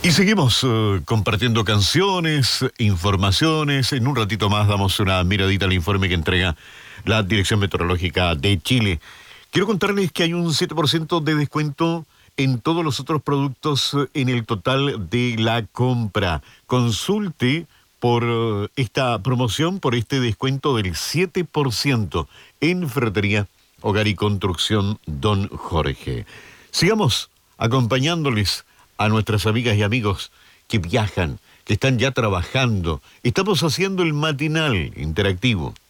Y seguimos compartiendo canciones, informaciones. En un ratito más damos una miradita al informe que entrega la Dirección Meteorológica de Chile. Quiero contarles que hay un 7% de descuento en todos los otros productos en el total de la compra. Consulte por esta promoción, por este descuento del 7% en Ferretería, Hogar y Construcción Don Jorge. Sigamos acompañándoles a nuestras amigas y amigos que viajan, que están ya trabajando. Estamos haciendo el matinal interactivo.